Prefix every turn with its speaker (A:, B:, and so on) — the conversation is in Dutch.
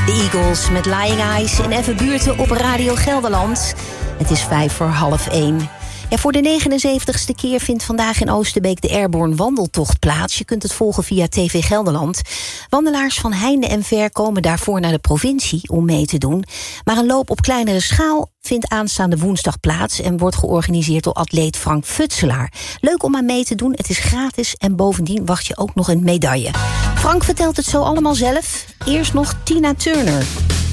A: De Eagles met Lying Eyes en even buurten op Radio Gelderland. Het is 1:05. Ja, voor de 79ste keer vindt vandaag in Oosterbeek de Airborne Wandeltocht plaats. Je kunt het volgen via TV Gelderland. Wandelaars van heinde en ver komen daarvoor naar de provincie om mee te doen. Maar een loop op kleinere schaal vindt aanstaande woensdag plaats en wordt georganiseerd door atleet Frank Futselaar. Leuk om aan mee te doen, het is gratis en bovendien wacht je ook nog een medaille. Frank vertelt het zo allemaal zelf. Eerst nog Tina Turner.